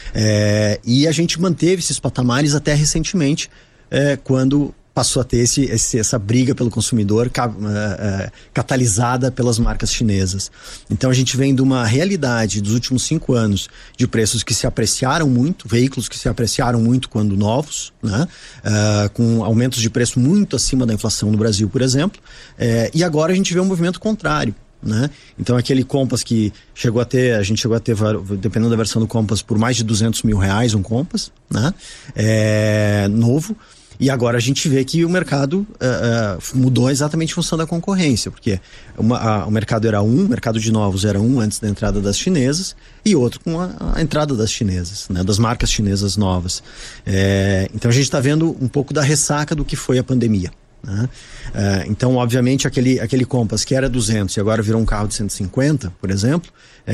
E a gente manteve esses patamares até recentemente, quando passou a ter essa briga pelo consumidor catalisada pelas marcas chinesas. Então a gente vem de uma realidade dos últimos 5 anos de preços que se apreciaram muito, veículos que se apreciaram muito quando novos, né? Com aumentos de preço muito acima da inflação no Brasil, por exemplo, e agora a gente vê um movimento contrário, né? Então aquele Compass que a gente chegou a ter, dependendo da versão do Compass, por mais de R$200 mil um Compass, né? Novo. E agora a gente vê que o mercado mudou exatamente em função da concorrência, porque o mercado era o mercado de novos era antes da entrada das chinesas, e outro com a entrada das chinesas, né, das marcas chinesas novas. Então a gente está vendo um pouco da ressaca do que foi a pandemia, né? Então obviamente aquele Compass que era 200 e agora virou um carro de 150, por exemplo,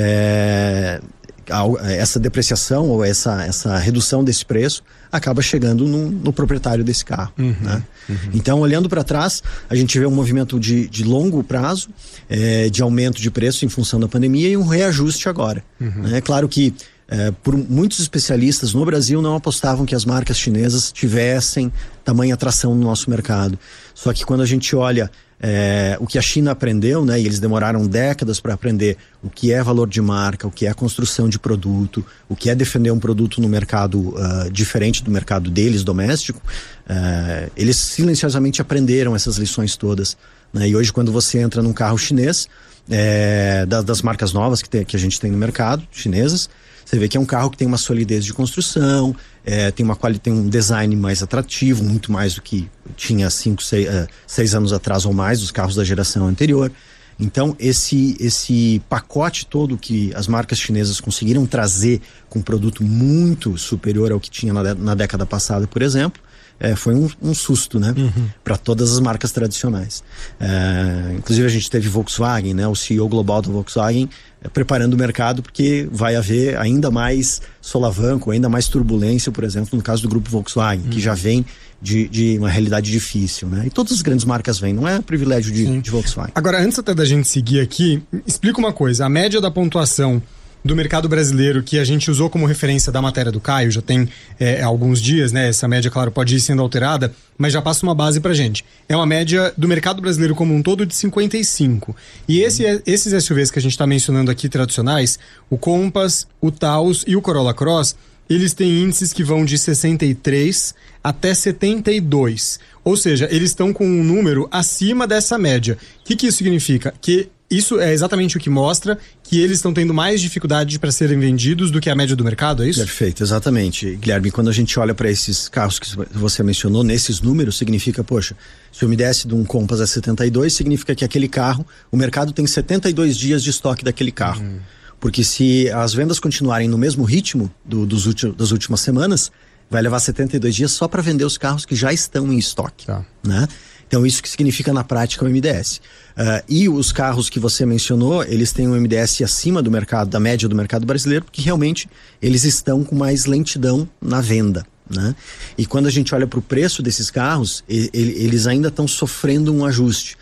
essa depreciação ou essa redução desse preço acaba chegando no proprietário desse carro, né? Então, olhando para trás, a gente vê um movimento de longo prazo, de aumento de preço em função da pandemia e um reajuste agora. É claro que por muitos especialistas no Brasil não apostavam que as marcas chinesas tivessem tamanha atração no nosso mercado. Só que quando a gente olha o que a China aprendeu, né, e eles demoraram décadas para aprender o que é valor de marca, o que é construção de produto, o que é defender um produto no mercado diferente do mercado deles, doméstico, eles silenciosamente aprenderam essas lições todas, né? E hoje quando você entra num carro chinês, das marcas novas que a gente tem no mercado, chinesas, você vê que é um carro que tem uma solidez de construção, tem um design mais atrativo, muito mais do que tinha 6 anos atrás ou mais, dos carros da geração anterior. Então, esse pacote todo que as marcas chinesas conseguiram trazer com um produto muito superior ao que tinha na década passada, por exemplo, foi um susto, né? Para todas as marcas tradicionais. Inclusive a gente teve Volkswagen, né? O CEO global da Volkswagen preparando o mercado porque vai haver ainda mais solavanco, ainda mais turbulência, por exemplo, no caso do grupo Volkswagen, que já vem de uma realidade difícil, né? E todas as grandes marcas vêm, não é privilégio de Volkswagen. Agora, antes até da gente seguir aqui, explica uma coisa, a média da pontuação do mercado brasileiro que a gente usou como referência da matéria do Caio, já tem alguns dias, né? Essa média, claro, pode ir sendo alterada, mas já passa uma base pra gente. É uma média do mercado brasileiro como um todo de 55. E esses SUVs que a gente tá mencionando aqui, tradicionais, o Compass, o Taos e o Corolla Cross, eles têm índices que vão de 63 até 72. Ou seja, eles estão com um número acima dessa média. O que isso significa? Que isso é exatamente o que mostra que eles estão tendo mais dificuldade para serem vendidos do que a média do mercado, é isso? Perfeito, exatamente. Guilherme, quando a gente olha para esses carros que você mencionou, nesses números, significa, poxa, se eu me desse de um Compass a 72, significa que aquele carro, o mercado tem 72 dias de estoque daquele carro. Porque se as vendas continuarem no mesmo ritmo das últimas semanas, vai levar 72 dias só para vender os carros que já estão em estoque, né? Então isso que significa na prática o MDS. E os carros que você mencionou, eles têm um MDS acima do mercado, da média do mercado brasileiro, porque realmente eles estão com mais lentidão na venda, né? E quando a gente olha para o preço desses carros, eles ainda estão sofrendo um ajuste.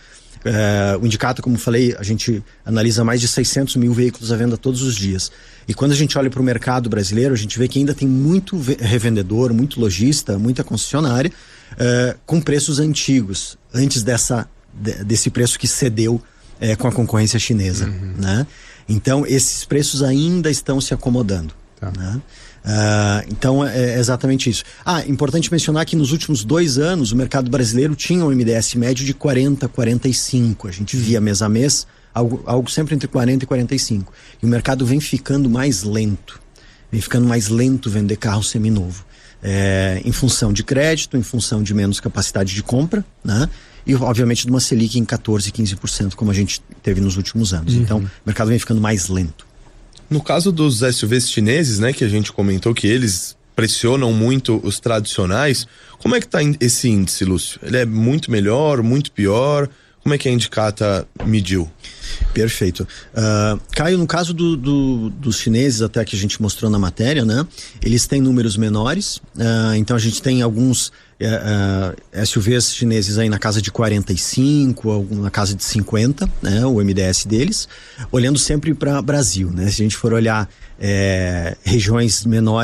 O Indicato, como falei, a gente analisa mais de 600 mil veículos à venda todos os dias. E quando a gente olha para o mercado brasileiro, a gente vê que ainda tem muito revendedor, muito lojista, muita concessionária, com preços antigos, antes desse preço que cedeu com a concorrência chinesa, né? Então, esses preços ainda estão se acomodando, né? Então é exatamente isso. Importante mencionar que nos últimos 2 anos o mercado brasileiro tinha um MDS médio de 40, 45. A gente via mês a mês algo sempre entre 40 e 45. E o mercado vem ficando mais lento. Vender carro seminovo. Em função de crédito, em função de menos capacidade de compra, né? E obviamente de uma Selic em 14, 15%, como a gente teve nos últimos anos. Então o mercado vem ficando mais lento. No caso dos SUVs chineses, né, que a gente comentou que eles pressionam muito os tradicionais, como é que está esse índice, Lúcio? Ele é muito melhor, muito pior? Como é que a Indicata mediu? Perfeito. Caio, no caso dos chineses, até que a gente mostrou na matéria, né? Eles têm números menores, então a gente tem alguns SUVs chineses aí na casa de 45, na casa de 50, né? O MDS deles, olhando sempre para Brasil, né? Se a gente for olhar regiões menores,